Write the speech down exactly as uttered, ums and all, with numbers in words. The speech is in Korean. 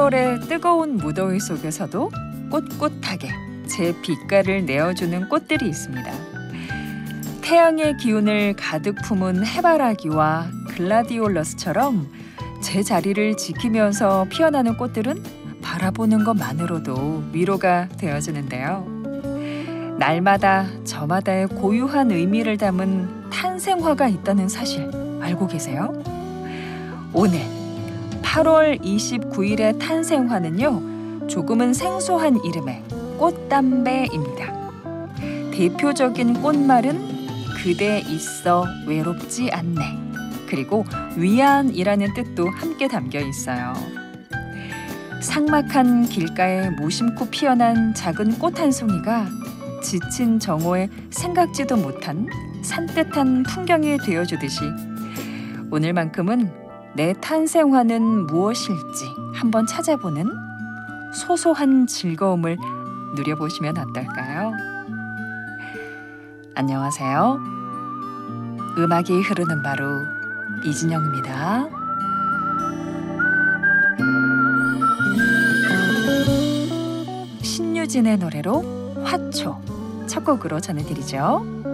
팔월의 뜨거운 무더위 속에서도 꼿꼿하게 제 빛깔을 내어주는 꽃들이 있습니다. 태양의 기운을 가득 품은 해바라기와 글라디올러스처럼 제 자리를 지키면서 피어나는 꽃들은 바라보는 것만으로도 위로가 되어주는데요. 날마다 저마다의 고유한 의미를 담은 탄생화가 있다는 사실 알고 계세요? 오늘 팔월 이십구일의 탄생화는요, 조금은 생소한 이름의 꽃담배입니다. 대표적인 꽃말은 그대 있어 외롭지 않네, 그리고 위안이라는 뜻도 함께 담겨 있어요. 삭막한 길가에 무심코 피어난 작은 꽃 한 송이가 지친 정오에 생각지도 못한 산뜻한 풍경이 되어주듯이 오늘만큼은 내 탄생화는 무엇일지 한번 찾아보는 소소한 즐거움을 누려보시면 어떨까요? 안녕하세요. 음악이 흐르는 바로 이진영입니다. 신유진의 노래로 화초 첫 곡으로 전해드리죠.